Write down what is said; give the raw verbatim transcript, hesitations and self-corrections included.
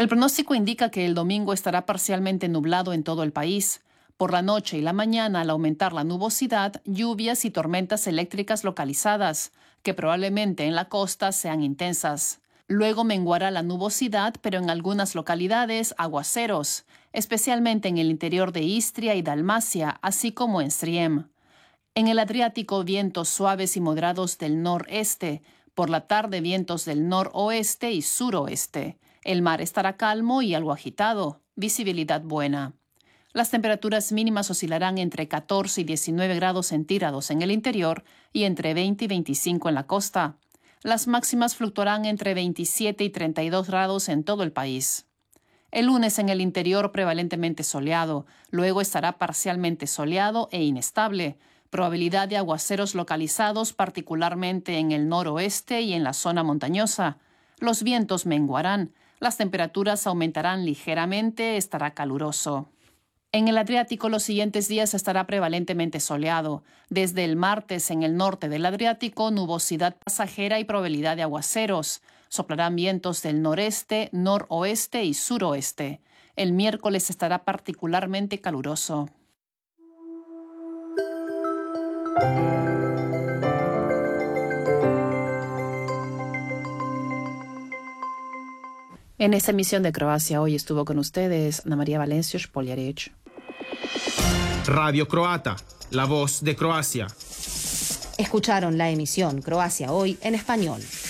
El pronóstico indica que el domingo estará parcialmente nublado en todo el país. Por la noche y la mañana, al aumentar la nubosidad, lluvias y tormentas eléctricas localizadas, que probablemente en la costa sean intensas. Luego menguará la nubosidad, pero en algunas localidades aguaceros, especialmente en el interior de Istria y Dalmacia, así como en Sriem. En el Adriático, vientos suaves y moderados del noreste. Por la tarde, vientos del noroeste y suroeste. El mar estará calmo y algo agitado. Visibilidad buena. Las temperaturas mínimas oscilarán entre catorce y diecinueve grados centígrados en el interior y entre veinte y veinticinco en la costa. Las máximas fluctuarán entre veintisiete y treinta y dos grados en todo el país. El lunes en el interior prevalentemente soleado, luego estará parcialmente soleado e inestable. Probabilidad de aguaceros localizados particularmente en el noroeste y en la zona montañosa. Los vientos menguarán. Las temperaturas aumentarán ligeramente, estará caluroso. En el Adriático los siguientes días estará prevalentemente soleado. Desde el martes en el norte del Adriático, nubosidad pasajera y probabilidad de aguaceros. Soplarán vientos del noreste, noroeste y suroeste. El miércoles estará particularmente caluroso. En esta emisión de Croacia hoy estuvo con ustedes Ana María Valencios Poljarić. Radio Croata, la voz de Croacia. Escucharon la emisión Croacia Hoy en español.